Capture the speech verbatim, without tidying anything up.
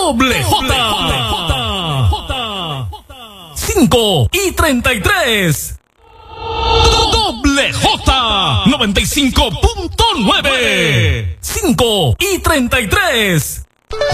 Doble J. cinco y treinta y tres. Doble J. noventa y cinco punto nueve. cinco y treinta y tres.